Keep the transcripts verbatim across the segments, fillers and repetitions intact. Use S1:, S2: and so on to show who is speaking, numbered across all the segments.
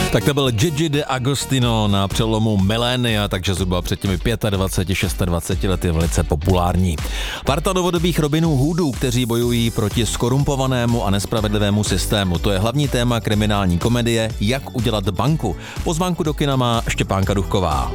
S1: Tak to byl Gigi D'Agostino na přelomu milénia, takže zhruba před těmi dvaceti pěti, dvaceti šesti lety velice populární. Parta novodobých Robinů Hoodů, kteří bojují proti skorumpovanému a nespravedlivému systému. To je hlavní téma kriminální komedie Jak udělat banku. Pozvánku do kina má Štěpánka Duchková.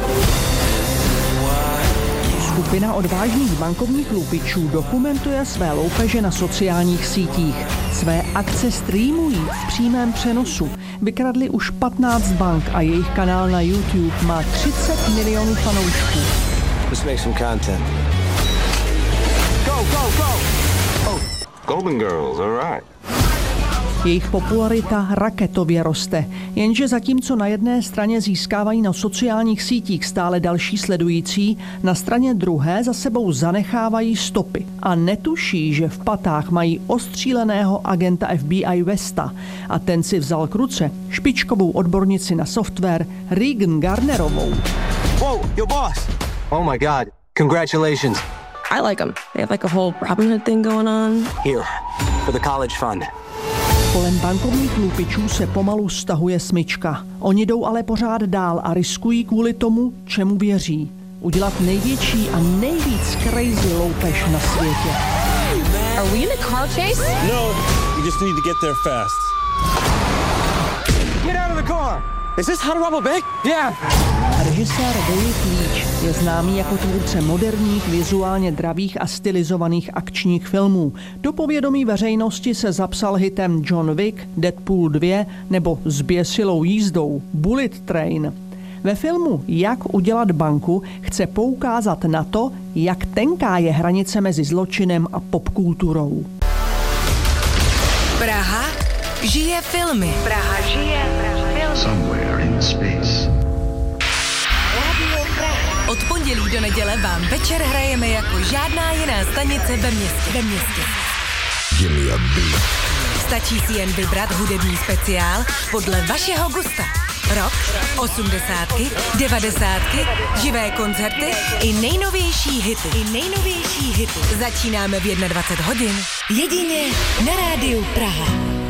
S2: Skupina odvážných bankovních lupičů dokumentuje své loupeže na sociálních sítích. Své akce streamují v přímém přenosu. Vykradli už patnáct bank a jejich kanál na YouTube má třicet milionů fanoušků.
S3: Let's make some content. Go, go, go! Oh, Golden Girls, all right.
S2: Jejich popularita raketově roste, jenže zatímco na jedné straně získávají na sociálních sítích stále další sledující, na straně druhé za sebou zanechávají stopy a netuší, že v patách mají ostříleného agenta F B I Westa a ten si vzal k ruce špičkovou odbornici na software Regan Garnerovou.
S3: Whoa, your boss! Oh my God, congratulations.
S4: I like them. They have like a whole Robin Hood thing going on.
S3: Here, for the college fund.
S2: Kolem bankovních lupičů se pomalu stahuje smyčka. Oni jdou ale pořád dál a riskují kvůli tomu, čemu věří. Udělat největší a nejvíc crazy loupež na světě.
S4: Are we in a car chase?
S5: No, we just need to get there fast.
S3: Get out of the car! Is this how to rob a bank? Yeah!
S2: Režisér David Leitch je známý jako tvůrce moderních, vizuálně dravých a stylizovaných akčních filmů. Do povědomí veřejnosti se zapsal hitem John Wick, Deadpool dva nebo Zběsilou jízdou Bullet Train. Ve filmu Jak udělat banku chce poukázat na to, jak tenká je hranice mezi zločinem a popkulturou.
S6: Praha žije filmy. Praha žije filmy.
S7: Somewhere in space.
S6: Od pondělí do neděle vám večer hrajeme jako žádná jiná stanice ve městě. Ve městě. Stačí si jen vybrat hudební speciál podle vašeho gusta. Rock, osmdesátky, devadesátky, živé koncerty i nejnovější hity. I nejnovější hity. Začínáme v dvacet jedna hodin. Jedině na rádiu Praha.